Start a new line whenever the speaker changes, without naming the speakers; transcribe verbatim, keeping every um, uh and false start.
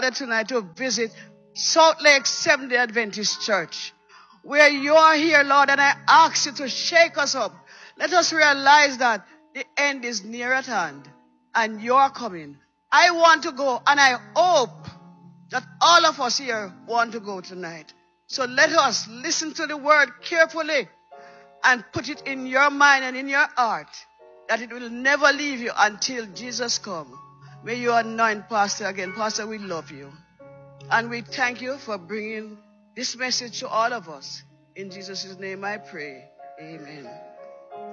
gathered tonight to visit Salt Lake Seventh-day Adventist Church, where you are here, Lord, and I ask you to shake us up. Let us realize that the end is near at hand, and you're coming. I want to go, and I hope that all of us here want to go tonight. So let us listen to the word carefully and put it in your mind and in your heart that it will never leave you until Jesus comes. May you anoint Pastor again. Pastor, we love you. And we thank you for bringing this message to all of us. In Jesus' name I pray. Amen.